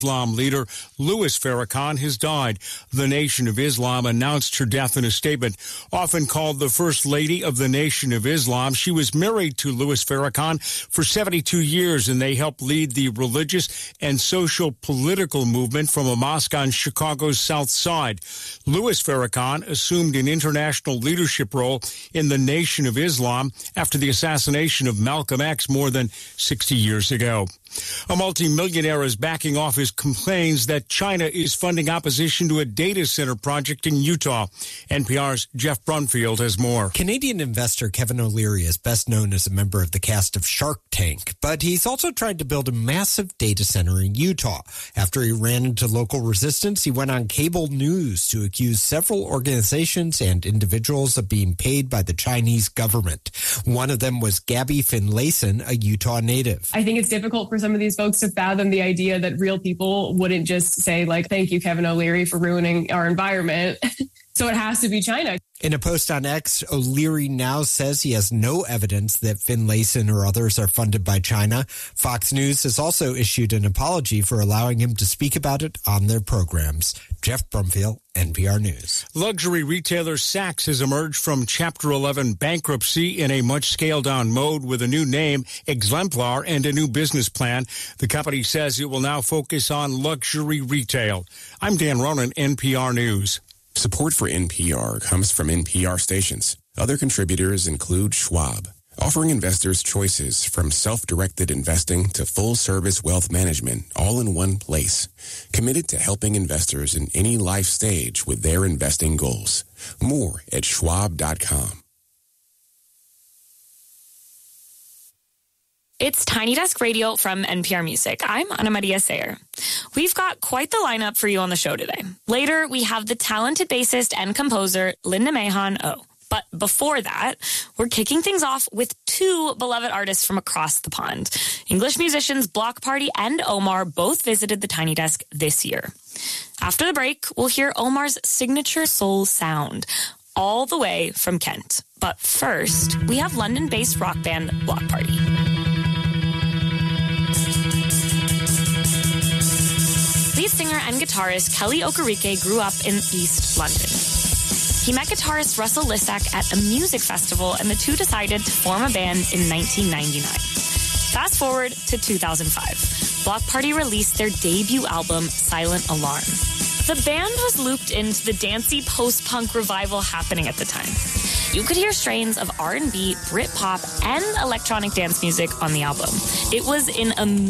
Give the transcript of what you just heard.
Islam leader Louis Farrakhan has died. The Nation of Islam announced her death in a statement. Often called the First Lady of the Nation of Islam, she was married to Louis Farrakhan for 72 years, and they helped lead the religious and social political movement from a mosque on Chicago's South Side. Louis Farrakhan assumed an international leadership role in the Nation of Islam after the assassination of Malcolm X more than 60 years ago. A multimillionaire is backing off his complaints that China is funding opposition to a data center project in Utah. NPR's Jeff Brunfield has more. Canadian investor Kevin O'Leary is best known as a member of the cast of Shark Tank, but he's also tried to build a massive data center in Utah. After he ran into local resistance, he went on cable news to accuse several organizations and individuals of being paid by the Chinese government. One of them was Gabby Finlayson, a Utah native. I think it's difficult for some of these folks to fathom the idea that real people wouldn't just say, like, thank you, Kevin O'Leary, for ruining our environment. So it has to be China. In a post on X, O'Leary now says he has no evidence that Finlayson or others are funded by China. Fox News has also issued an apology for allowing him to speak about it on their programs. Jeff Brumfield, NPR News. Luxury retailer Saks has emerged from Chapter 11 bankruptcy in a much scaled-down mode with a new name, Exemplar, and a new business plan. The company says it will now focus on luxury retail. I'm Dan Ronan, NPR News. Support for NPR comes from NPR stations. Other contributors include Schwab, offering investors choices from self-directed investing to full-service wealth management all in one place. Committed to helping investors in any life stage with their investing goals. More at schwab.com. It's Tiny Desk Radio from NPR Music. I'm Ana Maria Sayer. We've got quite the lineup for you on the show today. Later, we have the talented bassist and composer Linda Mahon O. But before that, we're kicking things off with two beloved artists from across the pond. English musicians Block Party and Omar both visited the Tiny Desk this year. After the break, we'll hear Omar's signature soul sound, all the way from Kent. But first, we have London-based rock band Block Party. Lead singer and guitarist Kelly Okereke grew up in East London. He met guitarist Russell Lissack at a music festival, and the two decided to form a band in 1999. Fast forward to 2005. Block Party released their debut album, Silent Alarm. The band was looped into the dancey post-punk revival happening at the time. You could hear strains of R&B, Britpop, and electronic dance music on the album. It was an amazing